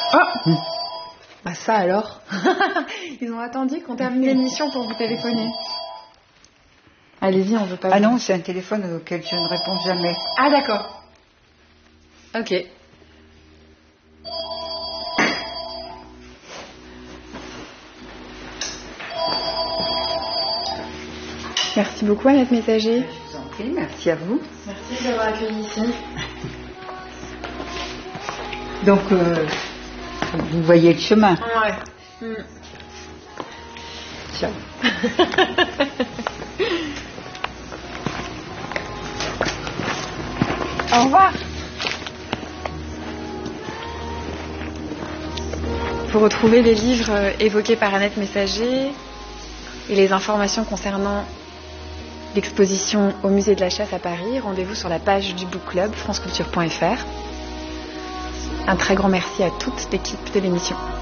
Oh Bah ça alors. Ils ont attendu qu'on termine l'émission pour vous téléphoner. Allez-y, on veut pas... Ah non, c'est un téléphone auquel je ne réponds jamais. Ah d'accord. Ok. Merci beaucoup Annette Messager. Je vous en prie, merci à vous. Merci d'avoir accueilli ici. Donc, vous voyez le chemin. Ouais. Ciao. Au revoir. Pour retrouver les livres évoqués par Annette Messager et les informations concernant l'exposition au musée de la Chasse à Paris, rendez-vous sur la page du Book Club franceculture.fr. Un très grand merci à toute l'équipe de l'émission.